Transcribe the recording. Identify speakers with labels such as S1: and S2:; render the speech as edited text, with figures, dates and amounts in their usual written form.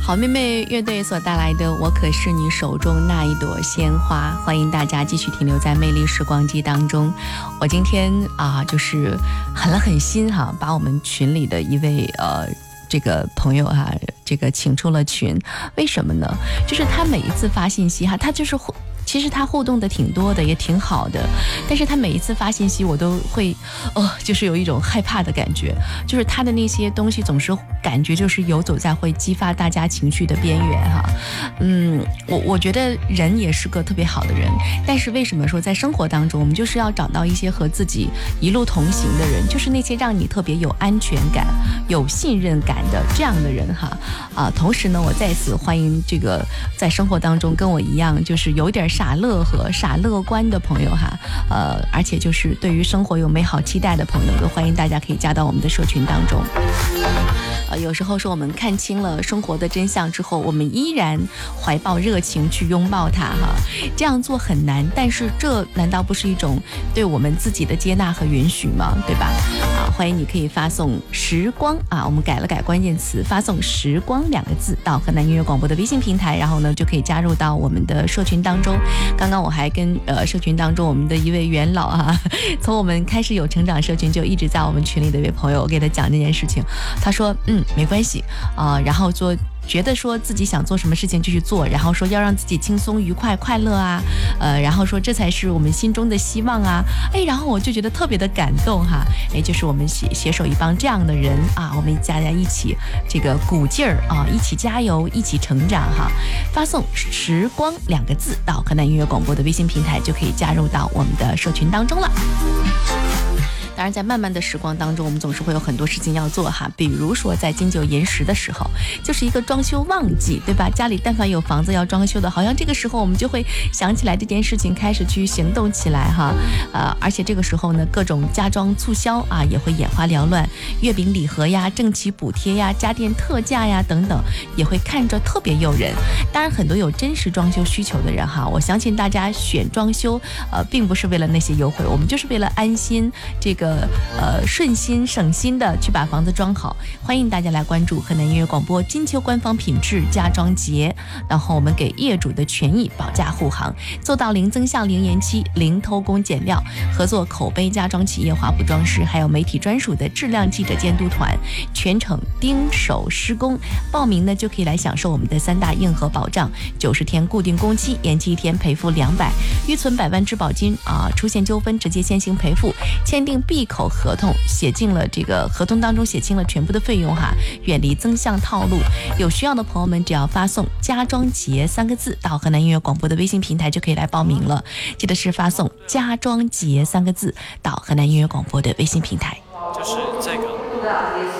S1: 好妹妹乐队所带来的《我可是你手中那一朵鲜花》，欢迎大家继续停留在魅力时光机当中。我今天就是狠了狠心哈，把我们群里的一位这个朋友哈，这个请出了群。为什么呢？就是他每一次发信息哈，他就是其实他互动的挺多的，也挺好的，但是他每一次发信息我都会就是有一种害怕的感觉，就是他的那些东西总是感觉就是游走在会激发大家情绪的边缘哈。我觉得人也是个特别好的人，但是为什么说在生活当中我们就是要找到一些和自己一路同行的人，就是那些让你特别有安全感有信任感的这样的人哈。同时呢，我再次欢迎这个在生活当中跟我一样就是有点傻乐和傻乐观的朋友哈，而且就是对于生活有美好期待的朋友，都欢迎大家可以加到我们的社群当中。有时候说我们看清了生活的真相之后，我们依然怀抱热情去拥抱它哈，这样做很难，但是这难道不是一种对我们自己的接纳和允许吗？对吧？欢迎你可以发送时光我们改了改关键词，发送时光2个字到河南音乐广播的微信平台，然后呢就可以加入到我们的社群当中。刚刚我还跟社群当中我们的一位元老从我们开始有成长社群就一直在我们群里的一位朋友，我给他讲这件事情，他说没关系然后觉得说自己想做什么事情就去做，然后说要让自己轻松愉快快乐然后说这才是我们心中的希望然后我就觉得特别的感动哈，就是我们携手一帮这样的人我们大家一起这个鼓劲儿一起加油，一起成长哈。发送时光2个字到河南音乐广播的微信平台，就可以加入到我们的社群当中了。当然在漫漫的时光当中，我们总是会有很多事情要做哈，比如说在金九银十的时候，就是一个装修旺季，对吧？家里但凡有房子要装修的，好像这个时候我们就会想起来这件事情，开始去行动起来哈。而且这个时候呢，各种家装促销也会眼花缭乱，月饼礼盒呀、政企补贴呀、家电特价呀等等，也会看着特别诱人。当然很多有真实装修需求的人哈，我相信大家选装修并不是为了那些优惠，我们就是为了安心这个顺心省心的去把房子装好。欢迎大家来关注河南音乐广播金秋官方品质家装节，然后我们给业主的权益保驾护航，做到零增项、零延期、零偷工减料，合作口碑家装企业华普装饰，还有媒体专属的质量记者监督团，全程盯手施工。报名呢就可以来享受我们的3大硬核保障：90天固定工期，延期1天赔付200，预存100万质保金出现纠纷直接先行赔付，签订闭口合同，写进了这个合同当中写清了全部的费用哈，远离增项套路。有需要的朋友们只要发送家装节3个字到河南音乐广播的微信平台就可以来报名了，记得是发送家装节3个字到河南音乐广播的微信平台。
S2: 就是这个